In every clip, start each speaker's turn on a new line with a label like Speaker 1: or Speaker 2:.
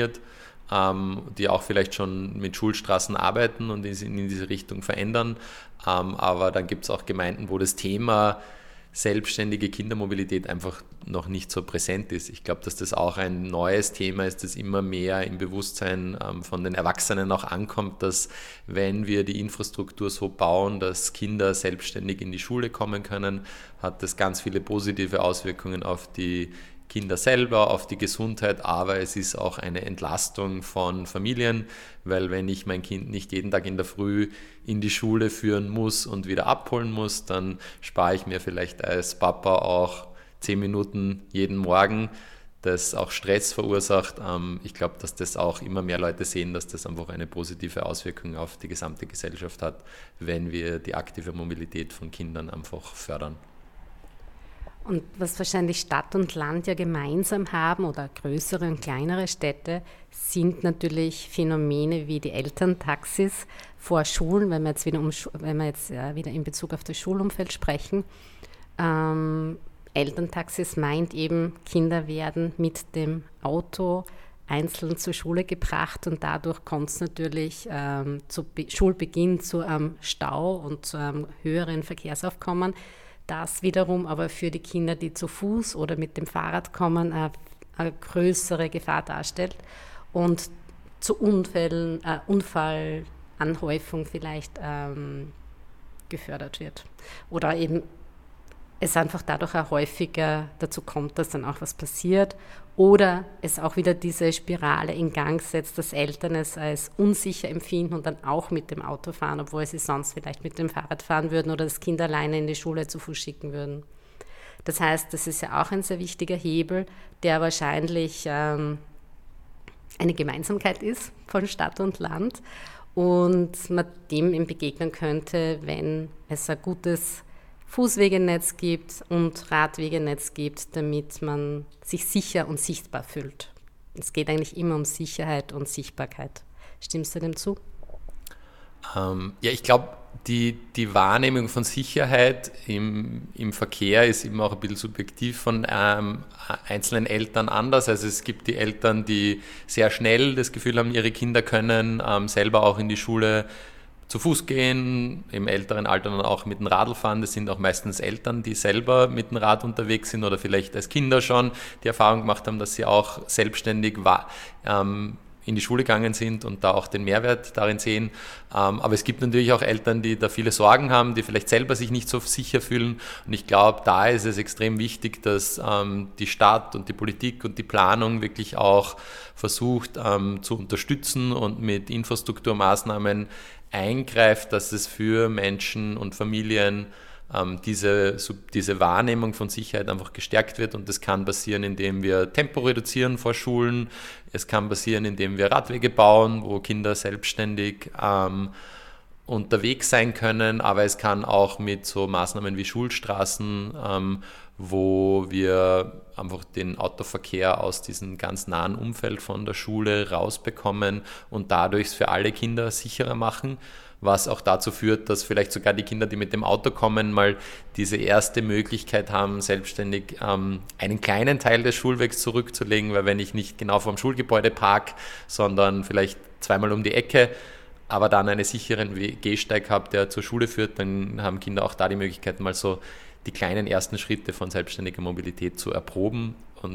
Speaker 1: die auch vielleicht schon mit Schulstraßen arbeiten und in diese Richtung verändern. Aber dann gibt es auch Gemeinden, wo das Thema selbstständige Kindermobilität einfach noch nicht so präsent ist. Ich glaube, dass das auch ein neues Thema ist, das immer mehr im Bewusstsein von den Erwachsenen auch ankommt, dass wenn wir die Infrastruktur so bauen, dass Kinder selbstständig in die Schule kommen können, hat das ganz viele positive Auswirkungen auf die Kinder selber, auf die Gesundheit, aber es ist auch eine Entlastung von Familien, weil wenn ich mein Kind nicht jeden Tag in der Früh in die Schule führen muss und wieder abholen muss, dann spare ich mir vielleicht als Papa auch 10 Minuten jeden Morgen, das auch Stress verursacht. Ich glaube, dass das auch immer mehr Leute sehen, dass das einfach eine positive Auswirkung auf die gesamte Gesellschaft hat, wenn wir die aktive Mobilität von Kindern einfach fördern.
Speaker 2: Und was wahrscheinlich Stadt und Land ja gemeinsam haben oder größere und kleinere Städte, sind natürlich Phänomene wie die Elterntaxis vor Schulen, wenn wir jetzt wieder in Bezug auf das Schulumfeld sprechen. Elterntaxis meint eben, Kinder werden mit dem Auto einzeln zur Schule gebracht und dadurch kommt es natürlich zu Schulbeginn zu einem Stau und zu einem höheren Verkehrsaufkommen. Das wiederum aber für die Kinder, die zu Fuß oder mit dem Fahrrad kommen, eine größere Gefahr darstellt und zu Unfällen, Unfallanhäufung vielleicht gefördert wird. Oder eben es einfach dadurch auch häufiger dazu kommt, dass dann auch was passiert oder es auch wieder diese Spirale in Gang setzt, dass Eltern es als unsicher empfinden und dann auch mit dem Auto fahren, obwohl sie sonst vielleicht mit dem Fahrrad fahren würden oder das Kind alleine in die Schule zu Fuß schicken würden. Das heißt, das ist ja auch ein sehr wichtiger Hebel, der wahrscheinlich eine Gemeinsamkeit ist von Stadt und Land und man dem eben begegnen könnte, wenn es ein gutes Fußwegenetz gibt und Radwegenetz gibt, damit man sich sicher und sichtbar fühlt. Es geht eigentlich immer um Sicherheit und Sichtbarkeit. Stimmst du dem zu?
Speaker 1: Ja, ich glaube, die Wahrnehmung von Sicherheit im Verkehr ist immer auch ein bisschen subjektiv von einzelnen Eltern anders. Also es gibt die Eltern, die sehr schnell das Gefühl haben, ihre Kinder können selber auch in die Schule zu Fuß gehen, im älteren Alter dann auch mit dem Radl fahren. Das sind auch meistens Eltern, die selber mit dem Rad unterwegs sind oder vielleicht als Kinder schon die Erfahrung gemacht haben, dass sie auch selbstständig in die Schule gegangen sind und da auch den Mehrwert darin sehen. Aber es gibt natürlich auch Eltern, die da viele Sorgen haben, die vielleicht selber sich nicht so sicher fühlen. Und ich glaube, da ist es extrem wichtig, dass die Stadt und die Politik und die Planung wirklich auch versucht zu unterstützen und mit Infrastrukturmaßnahmen eingreift, dass es für Menschen und Familien diese Wahrnehmung von Sicherheit einfach gestärkt wird und das kann passieren, indem wir Tempo reduzieren vor Schulen, es kann passieren, indem wir Radwege bauen, wo Kinder selbstständig unterwegs sein können, aber es kann auch mit so Maßnahmen wie Schulstraßen, wo wir einfach den Autoverkehr aus diesem ganz nahen Umfeld von der Schule rausbekommen und dadurch es für alle Kinder sicherer machen, was auch dazu führt, dass vielleicht sogar die Kinder, die mit dem Auto kommen, mal diese erste Möglichkeit haben, selbstständig einen kleinen Teil des Schulwegs zurückzulegen, weil wenn ich nicht genau vorm Schulgebäude parke, sondern vielleicht zweimal um die Ecke, aber dann einen sicheren Gehsteig habe, der zur Schule führt, dann haben Kinder auch da die Möglichkeit, mal so die kleinen ersten Schritte von selbstständiger Mobilität zu erproben.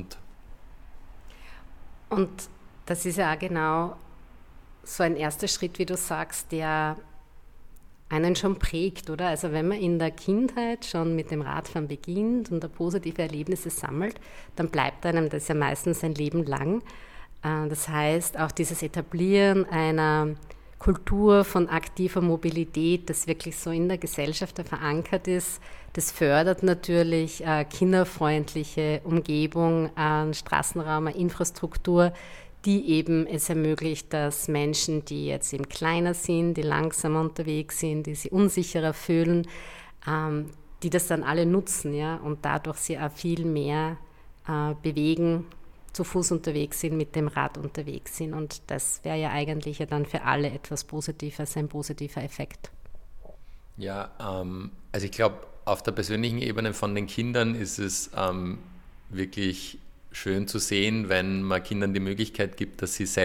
Speaker 2: Und das ist ja auch genau so ein erster Schritt, wie du sagst, der einen schon prägt, oder? Also wenn man in der Kindheit schon mit dem Radfahren beginnt und da positive Erlebnisse sammelt, dann bleibt einem das ja meistens ein Leben lang. Das heißt, auch dieses Etablieren einer Kultur von aktiver Mobilität, das wirklich so in der Gesellschaft verankert ist, das fördert natürlich kinderfreundliche Umgebung, Straßenraum, Infrastruktur, die eben es ermöglicht, dass Menschen, die jetzt eben kleiner sind, die langsamer unterwegs sind, die sich unsicherer fühlen, die das dann alle nutzen, ja, und dadurch sie auch viel mehr bewegen, zu Fuß unterwegs sind, mit dem Rad unterwegs sind. Und das wäre ja eigentlich ja dann für alle etwas Positives, ein positiver Effekt.
Speaker 1: Ja, also ich glaube, auf der persönlichen Ebene von den Kindern ist es wirklich schön zu sehen, wenn man Kindern die Möglichkeit gibt, dass sie selbst